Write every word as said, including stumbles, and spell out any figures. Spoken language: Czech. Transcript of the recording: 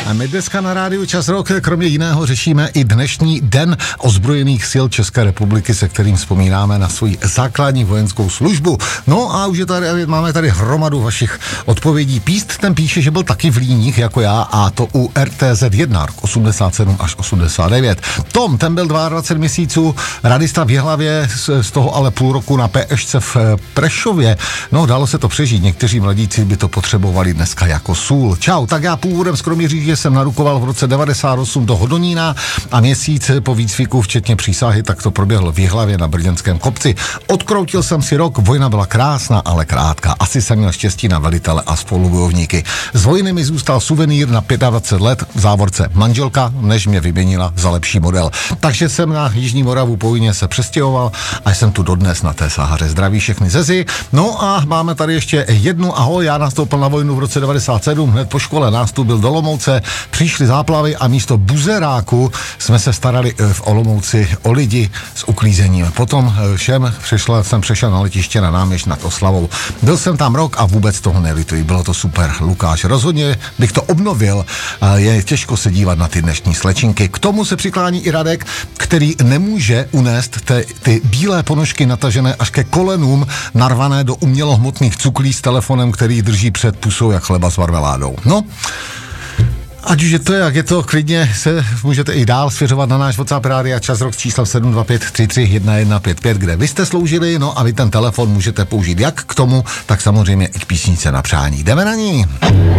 A my dneska na rádiu Čas Rock kromě jiného řešíme i dnešní den ozbrojených sil České republiky, se kterým vzpomínáme na svou základní vojenskou službu. No a už je tady, máme tady hromadu vašich odpovědí. Píst ten píše, že byl taky v Líních jako já, a to u R T Z jedna osmdesát sedm až osmdesát devět. Tom, ten byl dvacet dva měsíců, radista v Jihlavě, z toho ale půl roku na PŠce v Prešově. No, dalo se to přežít, někteří mladíci by to potřebovali dneska jako sůl. Čau, tak já původem z Kroměříže jsem narukoval v roce devadesát osm do Hodonína a měsíc po výcviku, včetně přísahy, tak to proběhlo v Jihlavě na Brděnském kopci. Odkroutil jsem si rok, vojna byla krásná, ale krátká. Asi jsem měl štěstí na velitele a spolubojovníky. Z vojny mi zůstal suvenýr na dvacet pět let, v závorce manželka, než mě vyměnila za lepší model. Takže jsem na Jižní Moravu po vojně se přestěhoval a jsem tu dodnes na té Sahaře. Zdraví všechny Zezy. No a máme tady ještě jednu. Ahoj, já nastoupil na vojnu v roce devadesát sedm, hned po škole nástup byl do Olomouce, přišly záplavy a místo buzeráku jsme se starali v Olomouci o lidi s uklízením. Potom všem přišel, jsem přešel na letiště na Náměšť nad Oslavou. Byl jsem tam rok a vůbec toho nelituji. Bylo to super, Lukáš. Rozhodně bych to obnovil. Je těžko se dívat na ty dnešní slečinky. K tomu se přiklání i Radek, který nemůže unést ty, ty bílé ponožky natažené až ke kolenům, narvané do umělohmotných cuklí s telefonem, který drží před pusou jak chleba s marmeládou. No, ať už je to, jak je to, klidně se můžete i dál svěřovat na náš WhatsApp rádia Čas Rock s číslem sedm dva pět tři tři jedna jedna pět pět, kde vy jste sloužili, no a vy ten telefon můžete použít jak k tomu, tak samozřejmě i k písničce na přání. Jdeme na ní.